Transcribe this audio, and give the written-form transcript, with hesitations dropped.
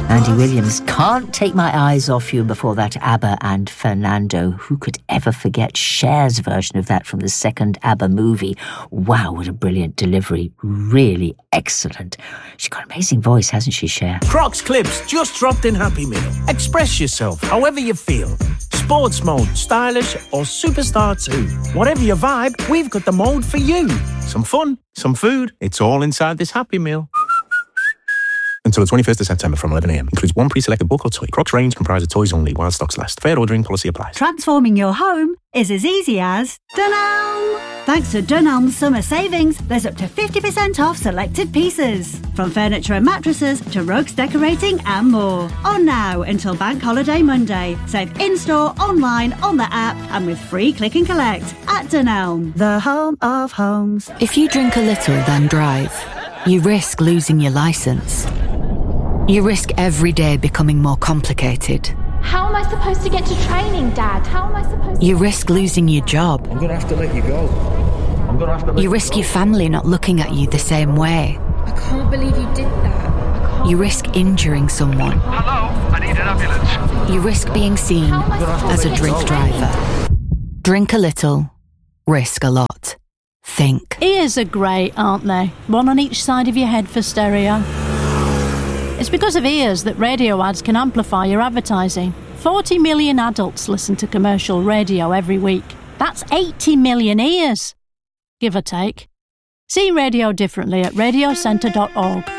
Andy Williams, Can't Take My Eyes Off You. Before that, ABBA and Fernando. Who could ever forget Cher's version of that from the second ABBA movie? Wow, what a brilliant delivery. Really excellent. She's got an amazing voice, hasn't she, Cher? Crocs Clips, just dropped in Happy Meal. Express yourself however you feel. Sports mode, stylish or superstar too. Whatever your vibe, we've got the mode for you. Some fun, some food, it's all inside this Happy Meal. Until the 21st of September from 11am. Includes one pre-selected book or toy. Crocs range comprise of toys only while stocks last. Fair ordering policy applies. Transforming your home is as easy as Dunelm. Thanks to Dunelm's summer savings, there's up to 50% off selected pieces. From furniture and mattresses to rugs, decorating and more. On now until Bank Holiday Monday. Save in-store, online, on the app and with free click and collect at Dunelm, the home of homes. If you drink a little then drive, you risk losing your licence. You risk every day becoming more complicated. How am I supposed to get to training, Dad? How am I supposed to... You risk losing your job. I'm going to have to let you go. You risk your family not looking at you the same way. I can't believe you did that. You risk injuring someone. Hello, I need an ambulance. You risk being seen as a drink driver. Drink a little, risk a lot. Think. Ears are great, aren't they? One on each side of your head for stereo. It's because of ears that radio ads can amplify your advertising. 40 million adults listen to commercial radio every week. That's 80 million ears, give or take. See radio differently at radiocentre.org.